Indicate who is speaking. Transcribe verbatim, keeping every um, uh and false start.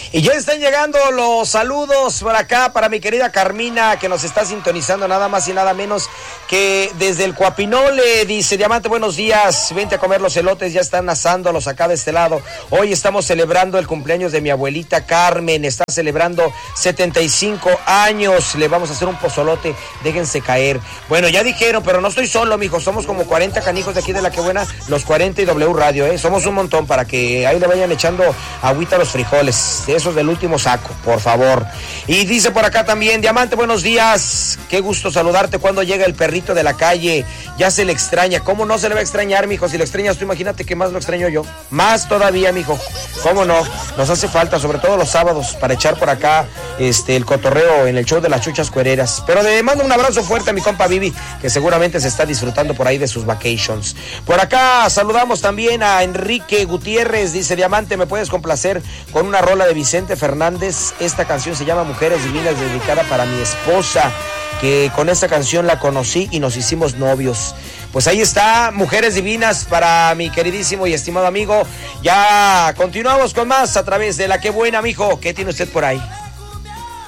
Speaker 1: Y ya están llegando los saludos por acá para mi querida Carmina, que nos está sintonizando nada más y nada menos que desde el Cuapinole. Dice: Diamante, buenos días, vente a comer los elotes, ya están asándolos acá de este lado. Hoy estamos celebrando el cumpleaños de mi abuelita Carmen, está celebrando setenta y cinco años, le vamos a hacer un pozolote, déjense caer. Bueno, ya dijeron, pero no estoy solo, mijo, somos como cuarenta canijos de aquí de La Que Buena, los cuarenta y W Radio, ¿eh? Somos un montón para que ahí le vayan echando agüita a los frijoles, esos del último saco, por favor. Y dice por acá también: Diamante, buenos días, qué gusto saludarte. Cuando llega el perrito de la calle, ya se le extraña. ¿Cómo no se le va a extrañar, mijo? Si lo extrañas tú, imagínate que más lo extraño yo. Más todavía, mijo. ¿Cómo no? Nos hace falta, sobre todo los sábados, para echar por acá este el cotorreo en el show de las chuchas cuereras. Pero le mando un abrazo fuerte a mi compa Vivi, que seguramente se está disfrutando por ahí de sus vacations. Por acá saludamos también a Enrique Gutiérrez. Dice: Diamante, ¿me puedes complacer con una rola de Vicente Fernández? Esta canción se llama Mujeres Divinas, dedicada para mi esposa, que con esta canción la conocí y nos hicimos novios. Pues ahí está, Mujeres Divinas para mi queridísimo y estimado amigo. Ya continuamos con más a través de La Que Buena, mijo. ¿Qué tiene usted por ahí?